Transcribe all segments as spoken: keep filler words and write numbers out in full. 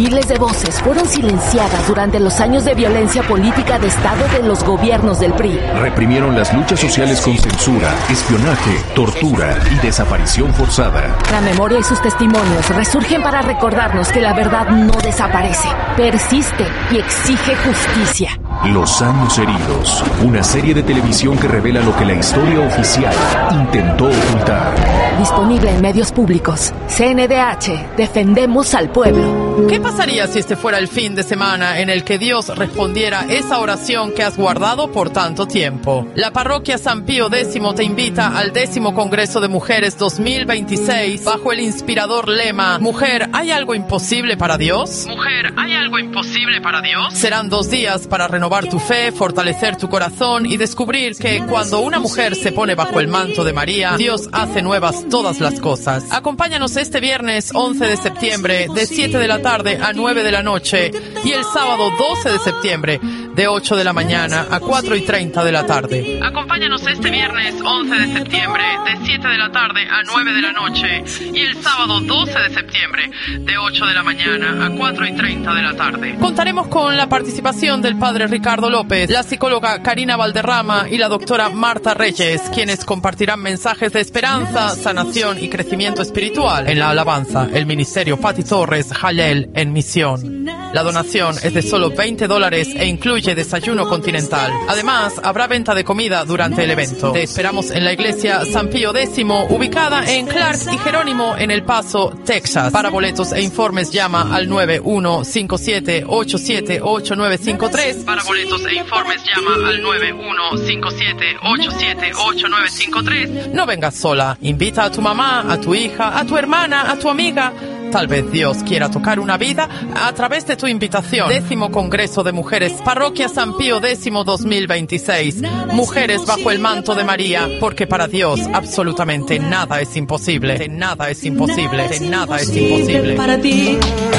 Miles de voces fueron silenciadas durante los años de violencia política de Estado de los gobiernos del P R I. Reprimieron las luchas sociales con censura, espionaje, tortura y desaparición forzada. La memoria y sus testimonios resurgen para recordarnos que la verdad no desaparece, persiste y exige justicia. Los años heridos, una serie de televisión que revela lo que la historia oficial intentó ocultar. Disponible en medios públicos. C N D H, defendemos al pueblo. ¿Qué pasaría si este fuera el fin de semana en el que Dios respondiera esa oración que has guardado por tanto tiempo? La parroquia San Pío X te invita al décimo Congreso de Mujeres dos mil veintiséis bajo el inspirador lema Mujer, ¿hay algo imposible para Dios? Mujer, ¿hay algo imposible para Dios? Serán dos días para renovar tu fe, fortalecer tu corazón y descubrir que cuando una mujer se pone bajo el manto de María, Dios hace nuevas todas las cosas. Acompáñanos este viernes once de septiembre de siete de la tarde a nueve de la noche y el sábado doce de septiembre de ocho de la mañana a cuatro y treinta de la tarde. Acompáñanos este viernes once de septiembre de siete de la tarde a nueve de la noche y el sábado doce de septiembre de ocho de la mañana a cuatro y treinta de la tarde. Contaremos con la participación del padre Ricardo López, la psicóloga Karina Valderrama y la doctora Marta Reyes, quienes compartirán mensajes de esperanza, sanación y crecimiento espiritual. En la alabanza, el ministerio Pati Torres, Jalel en misión. La donación es de solo veinte dólares e incluye desayuno continental. Además, habrá venta de comida durante el evento. Te esperamos en la iglesia San Pío X, ubicada en Clark y Jerónimo en El Paso, Texas. Para boletos e informes llama al nueve uno cinco siete ocho siete ocho nueve cinco tres. Para boletos e informes llama al nueve uno cinco siete ocho siete ocho nueve cinco tres. No vengas sola, invita a tu mamá, a tu hija, a tu hermana, a tu amiga. Tal vez Dios quiera tocar una vida a través de tu invitación. Décimo Congreso de Mujeres, Parroquia San Pío X dos mil veintiséis. Mujeres bajo el manto de María, porque para Dios absolutamente nada es imposible. De nada es imposible. De nada es imposible. Para ti.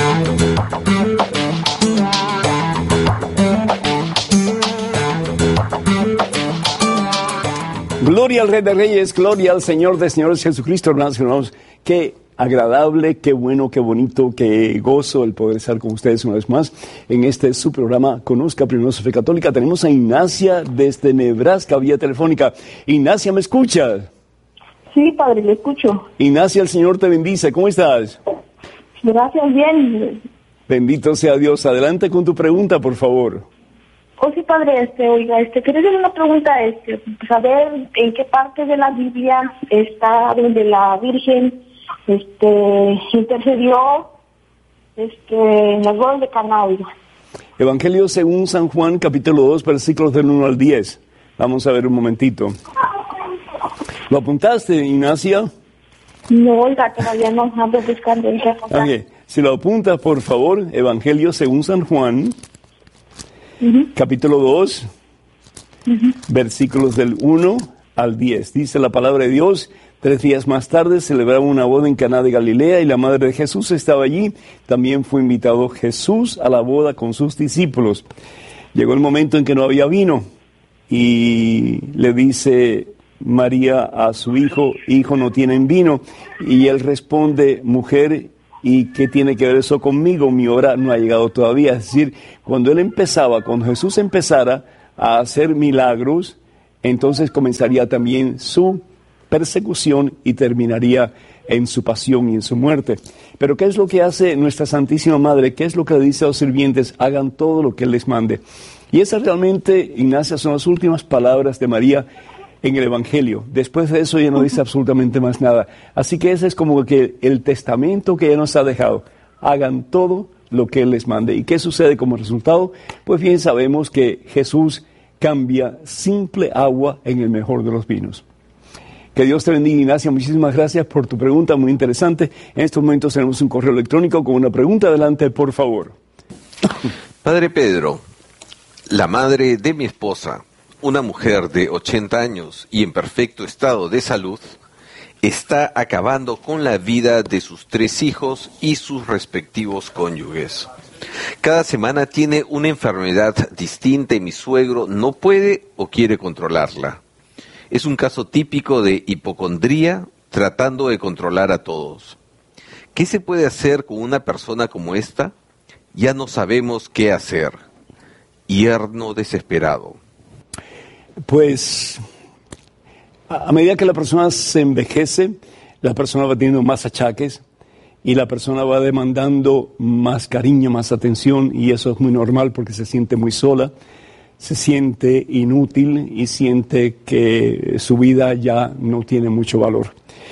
Gloria al Rey de Reyes, gloria al Señor de Señores Jesucristo, hermanos y hermanos. Qué agradable, qué bueno, qué bonito, qué gozo el poder estar con ustedes una vez más en este su programa Conozca Primero su Fe Católica. Tenemos a Ignacia desde Nebraska, vía telefónica. Ignacia, ¿me escuchas? Sí, padre, le escucho. Ignacia, el Señor te bendice. ¿Cómo estás? Gracias, bien. Bendito sea Dios. Adelante con tu pregunta, por favor. Oh, sí, padre, este, oiga, este, quería hacer una pregunta, este, saber en qué parte de la Biblia está donde la Virgen, este, intercedió, este, en las bodas de Caná, oiga. Evangelio según San Juan, capítulo dos, versículos del uno al diez. Vamos a ver un momentito. ¿Lo apuntaste, Ignacia? No, oiga, todavía no, ando buscando en qué apuntar. Okay. Si lo apuntas, por favor, Evangelio según San Juan, uh-huh. capítulo dos, uh-huh. versículos del uno al diez. Dice la palabra de Dios: tres días más tarde celebraban una boda en Caná de Galilea y la madre de Jesús estaba allí. También fue invitado Jesús a la boda con sus discípulos. Llegó el momento en que no había vino y le dice María a su hijo: hijo, no tienen vino. Y él responde: mujer, ¿y qué tiene que ver eso conmigo? Mi hora no ha llegado todavía. Es decir, cuando él empezaba, cuando Jesús empezara a hacer milagros, entonces comenzaría también su persecución y terminaría en su pasión y en su muerte. Pero ¿qué es lo que hace nuestra Santísima Madre? ¿Qué es lo que le dice a los sirvientes? Hagan todo lo que Él les mande. Y esas realmente, Ignacia, son las últimas palabras de María en el Evangelio. Después de eso ya no dice absolutamente más nada. Así que ese es como que el testamento que ella nos ha dejado. Hagan todo lo que Él les mande. ¿Y qué sucede como resultado? Pues bien, sabemos que Jesús cambia simple agua en el mejor de los vinos. Que Dios te bendiga, Ignacia. Muchísimas gracias por tu pregunta, muy interesante. En estos momentos tenemos un correo electrónico con una pregunta. Adelante, por favor. Padre Pedro, la madre de mi esposa, una mujer de ochenta años y en perfecto estado de salud, está acabando con la vida de sus tres hijos y sus respectivos cónyuges. Cada semana tiene una enfermedad distinta y mi suegro no puede o quiere controlarla. Es un caso típico de hipocondría tratando de controlar a todos. ¿Qué se puede hacer con una persona como esta? ya no sabemos qué hacer. Yerno desesperado. Pues a medida que la persona se envejece, la persona va teniendo más achaques y la persona va demandando más cariño, más atención, y eso es muy normal porque se siente muy sola, se siente inútil y siente que su vida ya no tiene mucho valor.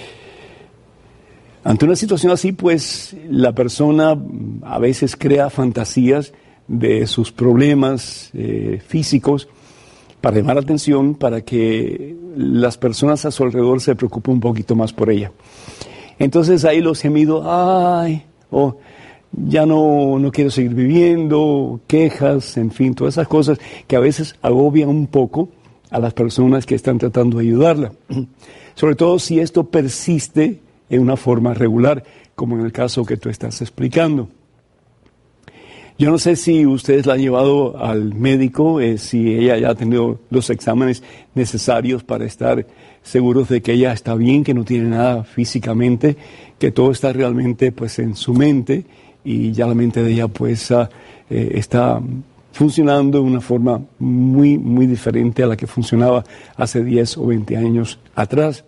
Ante una situación así, pues la persona a veces crea fantasías de sus problemas eh, físicos para llamar la atención, para que las personas a su alrededor se preocupen un poquito más por ella. Entonces ahí los gemidos, ay, oh, ya no, no quiero seguir viviendo, quejas, en fin, todas esas cosas que a veces agobian un poco a las personas que están tratando de ayudarla. Sobre todo si esto persiste en una forma regular, como en el caso que tú estás explicando. Yo no sé si ustedes la han llevado al médico, eh, si ella ya ha tenido los exámenes necesarios para estar seguros de que ella está bien, que no tiene nada físicamente, que todo está realmente pues en su mente, y ya la mente de ella pues uh, eh, está funcionando de una forma muy, muy diferente a la que funcionaba hace diez o veinte años atrás.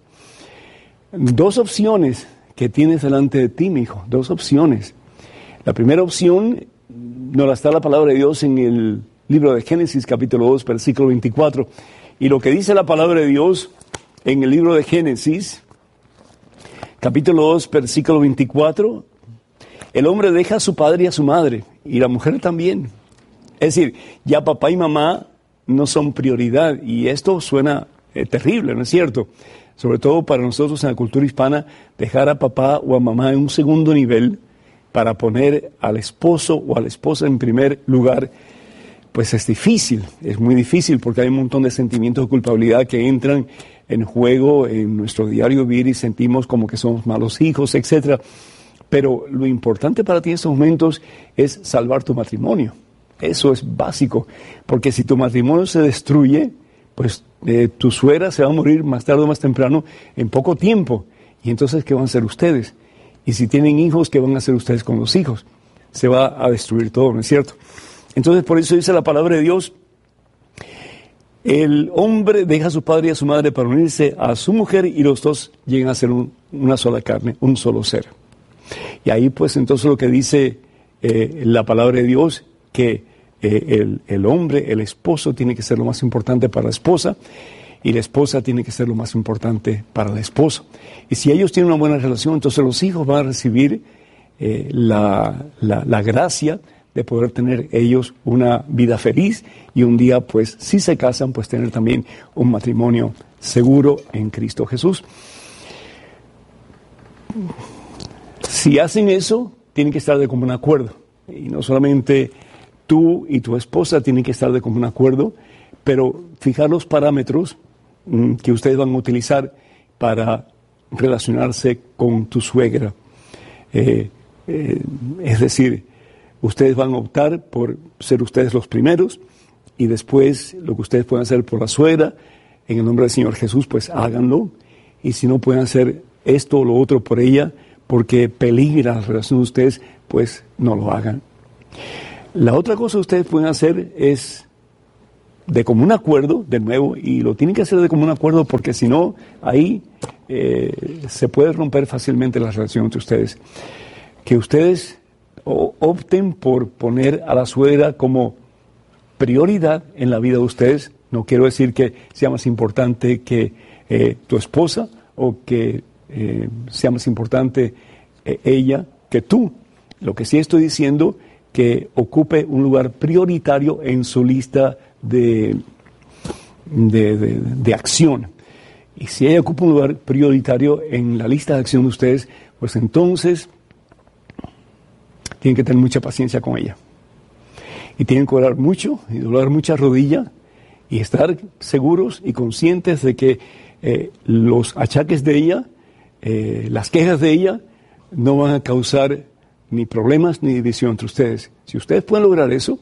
Dos opciones que tienes delante de ti, mi hijo, dos opciones. La primera opción nos la está la palabra de Dios en el libro de Génesis, capítulo dos, versículo veinticuatro. Y lo que dice la palabra de Dios en el libro de Génesis, capítulo dos, versículo veinticuatro, el hombre deja a su padre y a su madre, y la mujer también. Es decir, ya papá y mamá no son prioridad, y esto suena eh, terrible, ¿no es cierto? Sobre todo para nosotros en la cultura hispana, dejar a papá o a mamá en un segundo nivel para poner al esposo o a la esposa en primer lugar, pues es difícil, es muy difícil, porque hay un montón de sentimientos de culpabilidad que entran en juego en nuestro diario vivir y sentimos como que somos malos hijos, etcétera. Pero lo importante para ti en estos momentos es salvar tu matrimonio. Eso es básico, porque si tu matrimonio se destruye, pues eh, tu suegra se va a morir más tarde o más temprano en poco tiempo. Y entonces, ¿qué van a hacer ustedes? Y si tienen hijos, ¿qué van a hacer ustedes con los hijos? Se va a destruir todo, ¿no es cierto? Entonces, por eso dice la palabra de Dios, el hombre deja a su padre y a su madre para unirse a su mujer, y los dos llegan a ser un, una sola carne, un solo ser. Y ahí pues entonces lo que dice eh, la palabra de Dios, que eh, el, el hombre, el esposo, tiene que ser lo más importante para la esposa, y la esposa tiene que ser lo más importante para el esposo. Y si ellos tienen una buena relación, entonces los hijos van a recibir eh, la, la, la gracia de poder tener ellos una vida feliz, y un día, pues, si se casan, pues tener también un matrimonio seguro en Cristo Jesús. Si hacen eso, tienen que estar de común acuerdo. Y no solamente tú y tu esposa tienen que estar de común acuerdo, pero fijar los parámetros mm, que ustedes van a utilizar para relacionarse con tu suegra. Eh, eh, es decir, ustedes van a optar por ser ustedes los primeros, y después lo que ustedes puedan hacer por la suegra, en el nombre del Señor Jesús, pues háganlo. Y si no pueden hacer esto o lo otro por ella, porque peligra la relación de ustedes, pues no lo hagan. La otra cosa que ustedes pueden hacer es de común acuerdo, de nuevo, y lo tienen que hacer de común acuerdo, porque si no, ahí eh, se puede romper fácilmente la relación entre ustedes. Que ustedes o opten por poner a la suegra como prioridad en la vida de ustedes. No quiero decir que sea más importante que eh, tu esposa, o que eh, sea más importante eh, ella que tú. Lo que sí estoy diciendo, que ocupe un lugar prioritario en su lista de, de, de, de acción. Y si ella ocupa un lugar prioritario en la lista de acción de ustedes, pues entonces tienen que tener mucha paciencia con ella. Y tienen que orar mucho, y doblar mucha rodilla, y estar seguros y conscientes de que eh, los achaques de ella, eh, las quejas de ella, no van a causar ni problemas ni división entre ustedes. Si ustedes pueden lograr eso,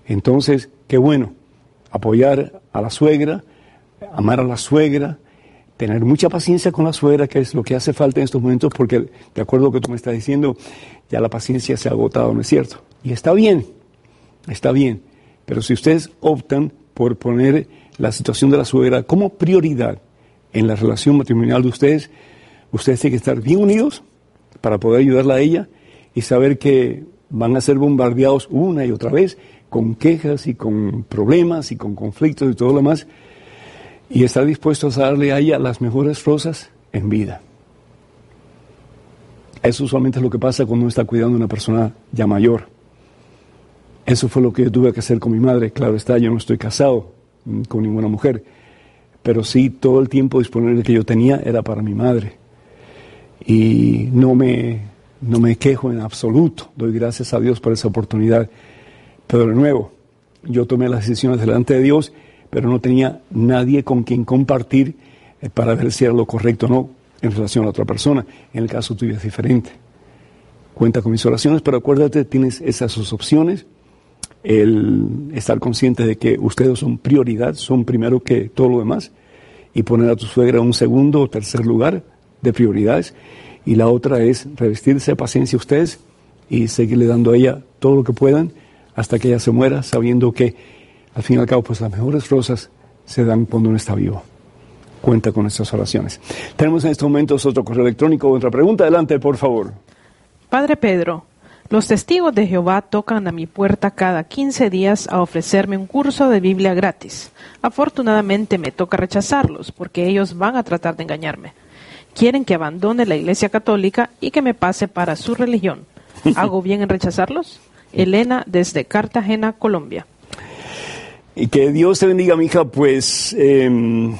entonces, qué bueno. Apoyar a la suegra, amar a la suegra, tener mucha paciencia con la suegra, que es lo que hace falta en estos momentos, porque de acuerdo a lo que tú me estás diciendo, ya la paciencia se ha agotado, ¿no es cierto? Y está bien, está bien, pero si ustedes optan por poner la situación de la suegra como prioridad en la relación matrimonial de ustedes, ustedes tienen que estar bien unidos para poder ayudarla a ella y saber que van a ser bombardeados una y otra vez con quejas y con problemas y con conflictos y todo lo demás, y estar dispuestos a darle a ella las mejores rosas en vida. Eso usualmente es lo que pasa cuando uno está cuidando a una persona ya mayor. Eso fue lo que yo tuve que hacer con mi madre. Claro está, yo no estoy casado con ninguna mujer, pero sí todo el tiempo disponible que yo tenía era para mi madre. Y no me, no me quejo en absoluto, doy gracias a Dios por esa oportunidad. Pero de nuevo, yo tomé las decisiones delante de Dios, pero no tenía nadie con quien compartir eh, para ver si era lo correcto o no en relación a la otra persona. En el caso tuyo es diferente. Cuenta con mis oraciones, pero acuérdate, tienes esas dos opciones. El estar consciente de que ustedes son prioridad, son primero que todo lo demás, y poner a tu suegra en un segundo o tercer lugar de prioridades. Y la otra es revestirse de paciencia ustedes y seguirle dando a ella todo lo que puedan hasta que ella se muera, sabiendo que al fin y al cabo, pues las mejores rosas se dan cuando uno está vivo. Cuenta con estas oraciones. Tenemos en estos momentos otro correo electrónico, otra pregunta. Adelante, por favor. Padre Pedro, los testigos de Jehová tocan a mi puerta cada quince días a ofrecerme un curso de Biblia gratis. Afortunadamente me toca rechazarlos porque ellos van a tratar de engañarme. Quieren que abandone la Iglesia Católica y que me pase para su religión. ¿Hago bien en rechazarlos? Elena, desde Cartagena, Colombia. Y que Dios te bendiga, mija. Pues eh,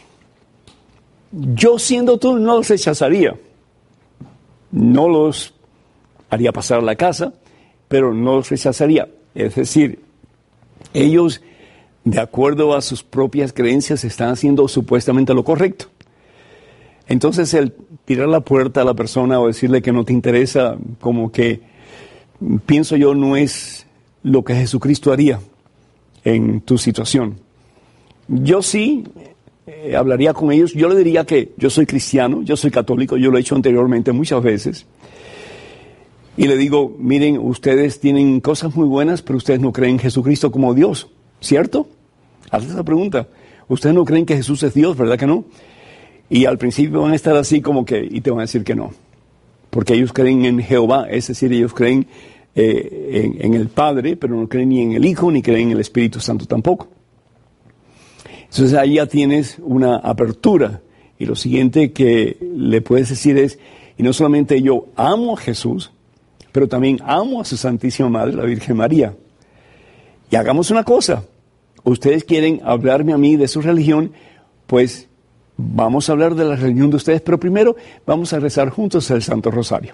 yo siendo tú no los rechazaría. No los haría pasar a la casa, pero no los rechazaría. Es decir, ellos, de acuerdo a sus propias creencias, están haciendo supuestamente lo correcto. Entonces, el tirar la puerta a la persona o decirle que no te interesa, como que, pienso yo, no es lo que Jesucristo haría en tu situación. Yo sí eh, hablaría con ellos, yo le diría que yo soy cristiano, yo soy católico, yo lo he hecho anteriormente muchas veces, y le digo, miren, ustedes tienen cosas muy buenas, pero ustedes no creen en Jesucristo como Dios, ¿cierto? Haz esa pregunta. Ustedes no creen que Jesús es Dios, ¿verdad que no? Y al principio van a estar así como que, y te van a decir que no, porque ellos creen en Jehová, es decir, ellos creen Eh, en, en el Padre, pero no creen ni en el Hijo, ni creen en el Espíritu Santo tampoco. Entonces ahí ya tienes una apertura. Y lo siguiente que le puedes decir es, y no solamente yo amo a Jesús, pero también amo a su Santísima Madre, la Virgen María. Y hagamos una cosa, ustedes quieren hablarme a mí de su religión, pues vamos a hablar de la religión de ustedes, pero primero vamos a rezar juntos el Santo Rosario.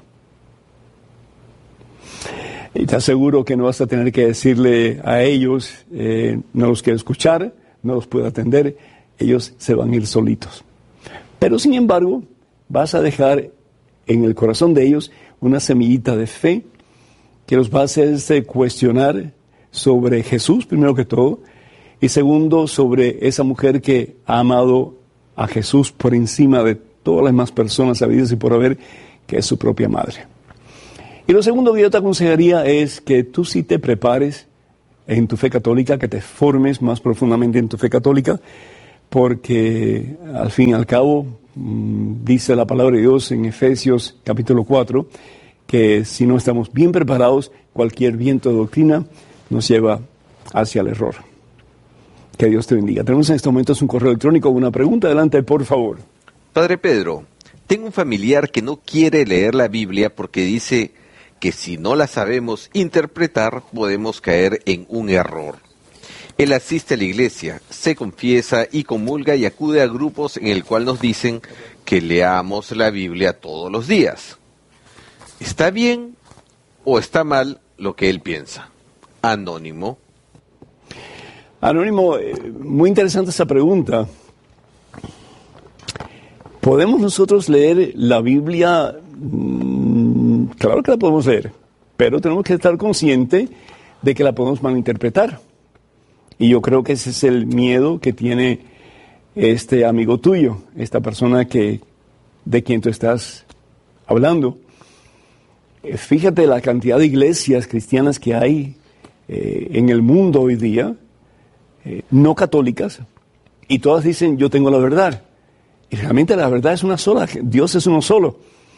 Y te aseguro que no vas a tener que decirle a ellos, eh, no los quiero escuchar, no los puedo atender, ellos se van a ir solitos. Pero sin embargo, vas a dejar en el corazón de ellos una semillita de fe que los va a hacerse cuestionar sobre Jesús, primero que todo, y segundo, sobre esa mujer que ha amado a Jesús por encima de todas las demás personas habidas y por haber, que es su propia madre. Y lo segundo que yo te aconsejaría es que tú sí te prepares en tu fe católica, que te formes más profundamente en tu fe católica, porque al fin y al cabo, mmm, dice la palabra de Dios en Efesios capítulo cuatro, que si no estamos bien preparados, cualquier viento de doctrina nos lleva hacia el error. Que Dios te bendiga. Tenemos en estos momentos un correo electrónico, una pregunta. Adelante, por favor. Padre Pedro, tengo un familiar que no quiere leer la Biblia porque dice que si no la sabemos interpretar, podemos caer en un error. Él asiste a la iglesia, se confiesa y comulga y acude a grupos en el cual nos dicen que leamos la Biblia todos los días. ¿Está bien o está mal lo que él piensa? Anónimo. Anónimo, eh, muy interesante esa pregunta. ¿Podemos nosotros leer la Biblia? Mm, claro que la podemos leer, pero tenemos que estar conscientes de que la podemos malinterpretar. Y yo creo que ese es el miedo que tiene este amigo tuyo, esta persona que, de quien tú estás hablando. Eh, fíjate la cantidad de iglesias cristianas que hay eh, en el mundo hoy día, eh, no católicas, y todas dicen, yo tengo la verdad. Y realmente la verdad es una sola, Dios es uno solo.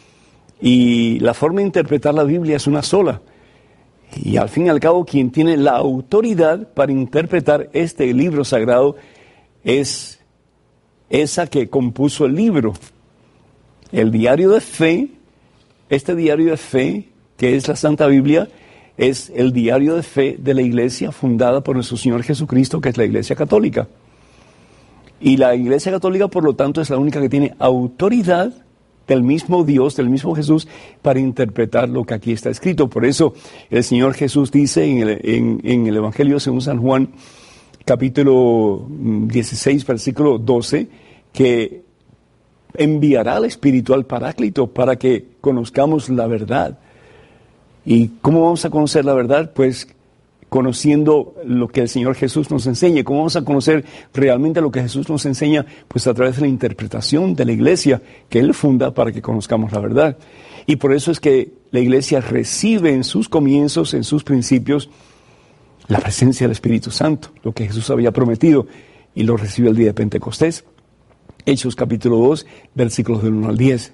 Y la forma de interpretar la Biblia es una sola. Y al fin y al cabo, quien tiene la autoridad para interpretar este libro sagrado es esa que compuso el libro. El diario de fe, este diario de fe, que es la Santa Biblia, es el diario de fe de la iglesia fundada por nuestro Señor Jesucristo, que es la Iglesia Católica. Y la Iglesia Católica, por lo tanto, es la única que tiene autoridad del mismo Dios, del mismo Jesús, para interpretar lo que aquí está escrito. Por eso el Señor Jesús dice en el, en, en el Evangelio según San Juan, capítulo dieciséis, versículo doce, que enviará al Espíritu, al Paráclito, para que conozcamos la verdad. ¿Y cómo vamos a conocer la verdad? Pues conociendo lo que el Señor Jesús nos enseña. ¿Cómo vamos a conocer realmente lo que Jesús nos enseña? Pues a través de la interpretación de la iglesia que Él funda para que conozcamos la verdad. Y por eso es que la iglesia recibe en sus comienzos, en sus principios, la presencia del Espíritu Santo, lo que Jesús había prometido, y lo recibe el día de Pentecostés. Hechos capítulo dos, versículos del uno al diez.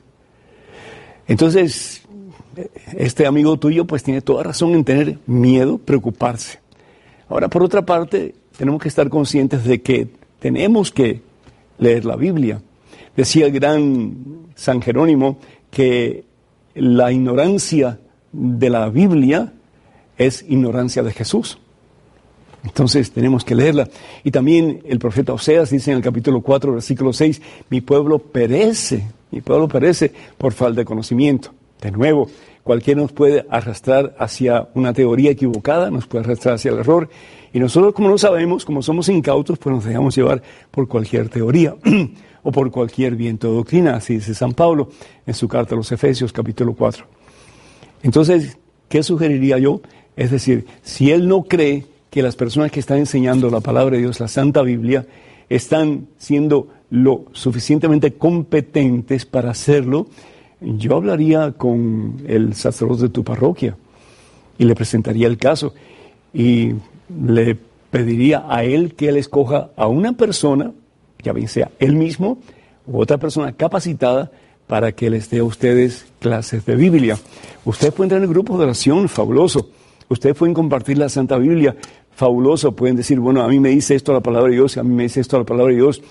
Entonces, este amigo tuyo pues tiene toda razón en tener miedo, preocuparse. Ahora, por otra parte, tenemos que estar conscientes de que tenemos que leer la Biblia. Decía el gran San Jerónimo que la ignorancia de la Biblia es ignorancia de Jesús. Entonces tenemos que leerla. Y también el profeta Oseas dice en el capítulo cuatro, versículo seis, mi pueblo perece, mi pueblo perece por falta de conocimiento. De nuevo, cualquiera nos puede arrastrar hacia una teoría equivocada, nos puede arrastrar hacia el error, y nosotros, como no sabemos, como somos incautos, pues nos dejamos llevar por cualquier teoría o por cualquier viento de doctrina, así dice San Pablo en su carta a los Efesios, capítulo cuatro. Entonces, ¿qué sugeriría yo? Es decir, si él no cree que las personas que están enseñando la palabra de Dios, la Santa Biblia, están siendo lo suficientemente competentes para hacerlo, yo hablaría con el sacerdote de tu parroquia y le presentaría el caso y le pediría a él que él escoja a una persona, ya bien sea él mismo u otra persona capacitada para que les dé a ustedes clases de Biblia. Ustedes pueden tener grupos de oración, fabuloso. Ustedes pueden compartir la Santa Biblia, fabuloso. Pueden decir, bueno, a mí me dice esto la palabra de Dios, a mí me dice esto la palabra de Dios.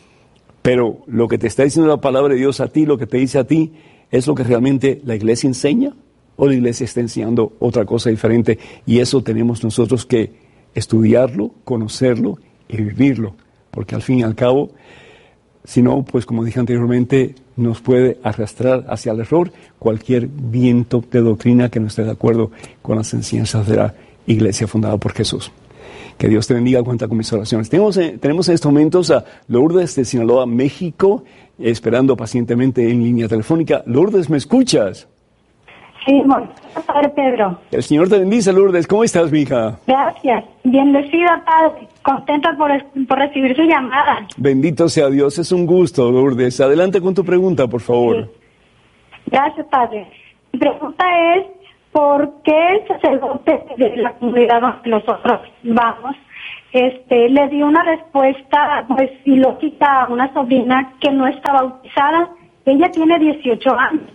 Pero lo que te está diciendo la palabra de Dios a ti, lo que te dice a ti, ¿es lo que realmente la iglesia enseña? ¿O la iglesia está enseñando otra cosa diferente? Y eso tenemos nosotros que estudiarlo, conocerlo y vivirlo. Porque al fin y al cabo, si no, pues como dije anteriormente, nos puede arrastrar hacia el error cualquier viento de doctrina que no esté de acuerdo con las enseñanzas de la iglesia fundada por Jesús. Que Dios te bendiga, cuenta con mis oraciones. Tenemos, eh, tenemos en estos momentos a Lourdes de Sinaloa, México, esperando pacientemente en línea telefónica. Lourdes, ¿me escuchas? Sí, bueno, Padre Pedro. El Señor te bendice, Lourdes. ¿Cómo estás, mija? Gracias. Bendecida, Padre. Contenta por, por recibir su llamada. Bendito sea Dios. Es un gusto, Lourdes. Adelante con tu pregunta, por favor. Sí. Gracias, Padre. Mi pregunta es, ¿por qué el sacerdote de la comunidad donde nosotros vamos este, le dio una respuesta pues ilógica a una sobrina que no está bautizada? Ella tiene dieciocho años.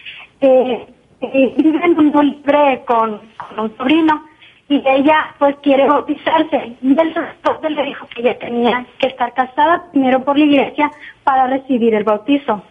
Eh, eh, vive en un libre con, con un sobrino y ella pues quiere bautizarse. Y el sacerdote le dijo que ella tenía que estar casada primero por la iglesia para recibir el bautizo.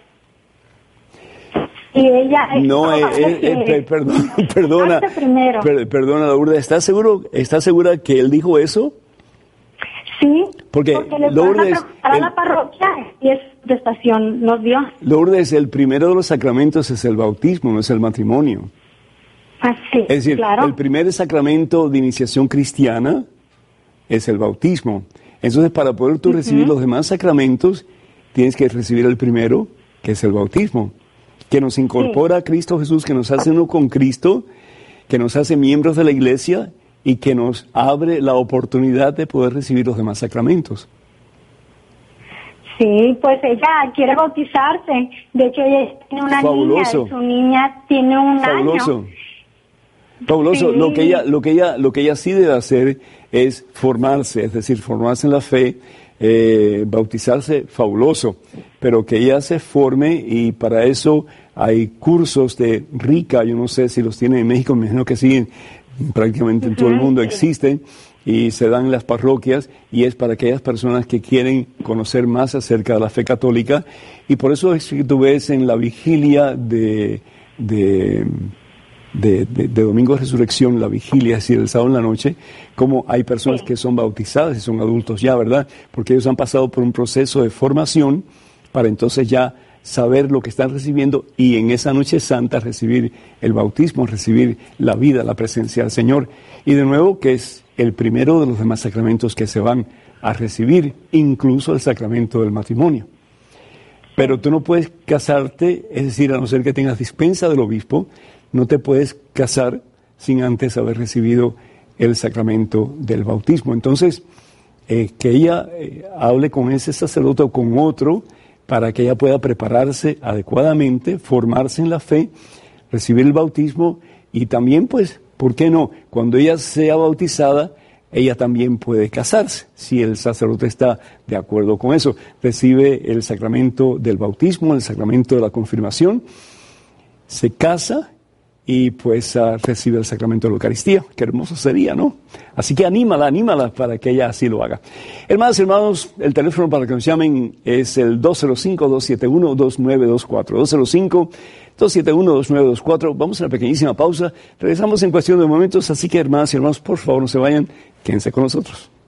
Y ella no, eh, eh, eh, perdona, perdona, per, perdona, Lourdes, ¿estás seguro, estás segura que él dijo eso? Sí, porque, porque le Lourdes, a la parroquia y es de estación nos dio. Lourdes, el primero de los sacramentos es el bautismo, no es el matrimonio. Ah, sí, es decir, claro. El primer sacramento de iniciación cristiana es el bautismo. Entonces, para poder tú uh-huh. recibir los demás sacramentos, tienes que recibir el primero, que es el bautismo, que nos incorpora sí. a Cristo Jesús, que nos hace uno con Cristo, que nos hace miembros de la iglesia y que nos abre la oportunidad de poder recibir los demás sacramentos. Sí, pues ella quiere bautizarse. De hecho, ella tiene una Fabuloso. niña y su niña tiene un Fabuloso. año. Fabuloso. Sí. Lo que ella, lo que ella, lo que ella sí debe hacer es formarse, es decir, formarse en la fe, eh, bautizarse, fabuloso, pero que ella se forme y para eso hay cursos de Rica, yo no sé si los tienen en México, me imagino que sí, prácticamente en todo el mundo existen y se dan en las parroquias y es para aquellas personas que quieren conocer más acerca de la fe católica y por eso es que tú ves en la vigilia de, de, de, de, de Domingo de Resurrección, la vigilia, es decir, el sábado en la noche, como hay personas que son bautizadas y son adultos ya, ¿verdad? Porque ellos han pasado por un proceso de formación para entonces ya saber lo que están recibiendo y en esa noche santa recibir el bautismo, recibir la vida, la presencia del Señor. Y de nuevo que es el primero de los demás sacramentos que se van a recibir, incluso el sacramento del matrimonio. Pero tú no puedes casarte, es decir, a no ser que tengas dispensa del obispo, no te puedes casar sin antes haber recibido el sacramento del bautismo. Entonces, eh, que ella eh, hable con ese sacerdote o con otro, para que ella pueda prepararse adecuadamente, formarse en la fe, recibir el bautismo y también, pues, ¿por qué no? Cuando ella sea bautizada, ella también puede casarse, si el sacerdote está de acuerdo con eso. Recibe el sacramento del bautismo, el sacramento de la confirmación, se casa y pues uh, recibe el sacramento de la Eucaristía. Qué hermoso sería, ¿no? Así que anímala, anímala para que ella así lo haga. Hermanas y hermanos, el teléfono para que nos llamen es el dos cero cinco, dos siete uno, dos nueve dos cuatro. dos cero cinco, dos siete uno, dos nueve dos cuatro. Vamos a una pequeñísima pausa. Regresamos en cuestión de momentos, así que hermanas y hermanos, por favor no se vayan, quédense con nosotros.